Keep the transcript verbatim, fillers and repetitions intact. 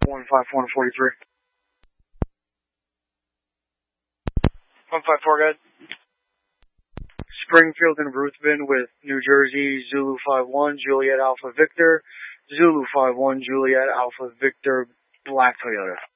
one five four and forty-three. one five four, guys. Springfield and Ruthven with New Jersey, Zulu five one, Juliet Alpha Victor, Zulu five one, Juliet Alpha Victor, Black Toyota.